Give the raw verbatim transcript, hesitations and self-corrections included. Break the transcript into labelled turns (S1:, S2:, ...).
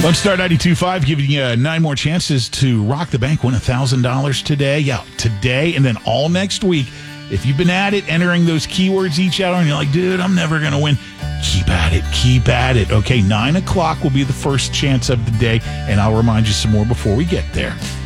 S1: Lone Star ninety-two point five giving you uh, nine more chances to rock the bank, win one thousand dollars today. Yeah, today and then all next week. If you've been at it, entering those keywords each hour, and you're like, dude, I'm never going to win, keep at it, keep at it. Okay, nine o'clock will be the first chance of the day, and I'll remind you some more before we get there.